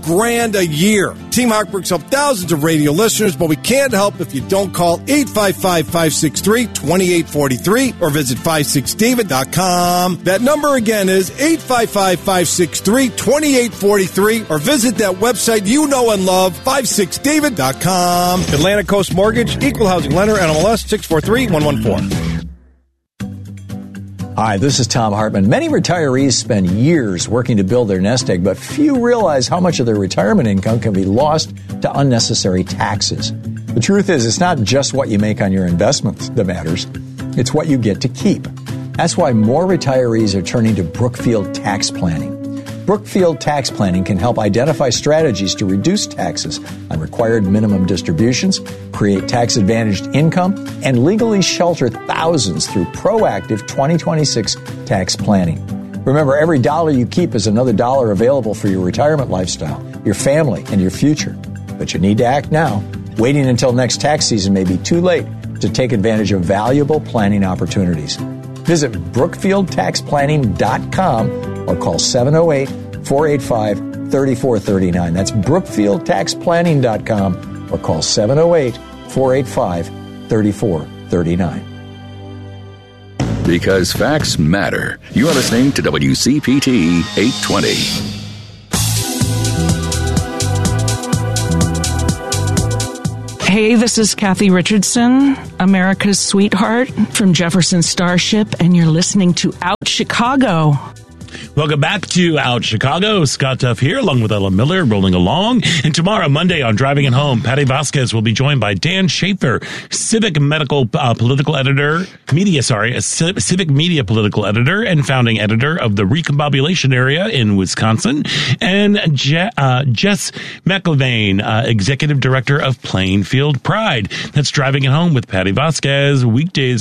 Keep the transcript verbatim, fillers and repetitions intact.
grand a year. Team Hawk brings help thousands of radio listeners, but we can't help if you don't call eight five five, five six three, two eight four three or visit five six david dot com. That number again is eight five five, five six three, two eight four three or visit that website you know and love, five six david dot com. Atlantic Coast Mortgage, Equal Housing Lender, N M L S six four three one one four. Hi, this is Tom Hartman. Many retirees spend years working to build their nest egg, but few realize how much of their retirement income can be lost to unnecessary taxes. The truth is, it's not just what you make on your investments that matters. It's what you get to keep. That's why more retirees are turning to Brookfield Tax Planning. Brookfield Tax Planning can help identify strategies to reduce taxes on required minimum distributions, create tax-advantaged income, and legally shelter thousands through proactive twenty twenty-six tax planning. Remember, every dollar you keep is another dollar available for your retirement lifestyle, your family, and your future. But you need to act now. Waiting until next tax season may be too late to take advantage of valuable planning opportunities. Visit brookfield tax planning dot com or call seven oh eight, four eight five, three four three nine. That's brookfield tax planning dot com or call seven oh eight, four eight five, three four three nine. Because facts matter. You are listening to W C P T eight twenty. Hey, this is Kathy Richardson, America's sweetheart from Jefferson Starship, and you're listening to Out Chicago. Welcome back to Out Chicago. Scott Duff here, along with Ella Miller, rolling along. And tomorrow, Monday, on Driving It Home, Patty Vasquez will be joined by Dan Schaefer, Civic Medical uh, Political Editor, Media, sorry, a C- Civic Media Political Editor and founding editor of the Recombobulation Area in Wisconsin, and Je- uh, Jess McIlvaine, uh, Executive Director of Plainfield Pride. That's Driving It Home with Patty Vasquez, weekdays